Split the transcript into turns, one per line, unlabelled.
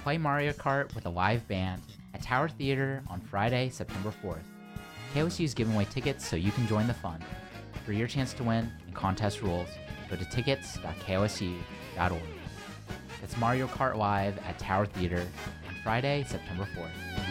play Mario Kart with a live band at Tower Theater on Friday, September 4th. KOSU is giving away tickets so you can join the fun. For your chance to win and contest rules, go to tickets.kosu.org. That's Mario Kart Live at Tower Theater on Friday, September 4th.